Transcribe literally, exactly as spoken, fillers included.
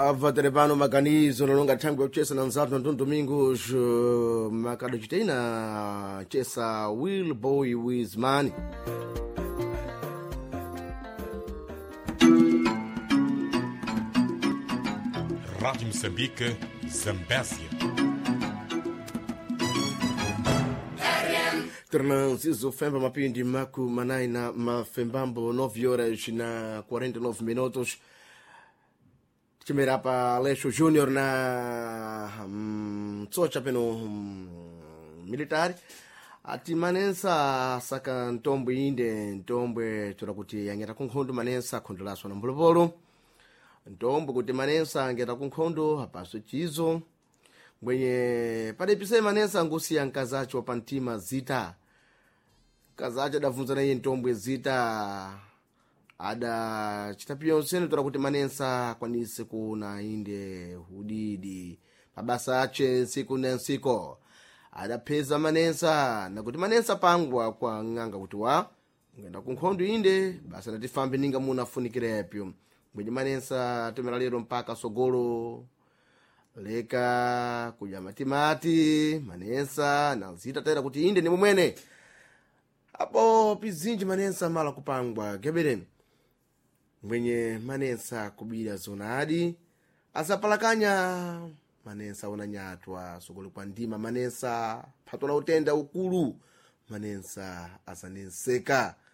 Tava telepano maganizo nalonga thangwe uchesa na nzatu na domingo makado chitena chesa Will Boy with Money. Rádio Moçambique, Zambésia. Transizo Femba mapindi maku manai na mafembambo nove horas na quarenta e nove minutos. Chimerapa Aleixo Júnior na um, tsocha peno um, militari ati manensa saka ntombwe inde ntombwe turakuti yangeta kunkhondo manensa khondo laso na mbulopolo ntombwe kuti manensa angeta kunkhondo hapaso chizo mwenye padepise manensa ngusiya nkazacho pantima zita kazacho adavunza naye ntombwe zita ada chitapio senu tora kuti manensa kwanise kuna inde hudidi pabasa ache siku na nsiko adapeza manensa na kuti manensa pangwa kwa nganga kuti wa ngenda kunkhondo inde basa natifambe ninga munafunikirepyo mwenye manensa temera lero mpaka sogolo leka kuja matimati manensa na zita tera kuti inde ni mumwene apo pizinji manensa mala kupangwa geberen mwenye manensa kubira zonadi asapalakanya manensa unanyatwa sogolo kwa ndima manensa patola utenda ukulu manensa asanenseka